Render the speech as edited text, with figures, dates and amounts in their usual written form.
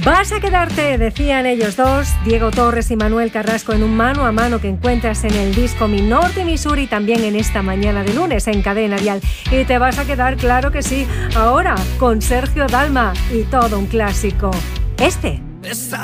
Vas a quedarte, decían ellos dos, Diego Torres y Manuel Carrasco, en un mano a mano que encuentras en el disco Mi Norte, Mi Sur y también en esta mañana de lunes en Cadena Dial. Y te vas a quedar, claro que sí, ahora con Sergio Dalma y todo un clásico.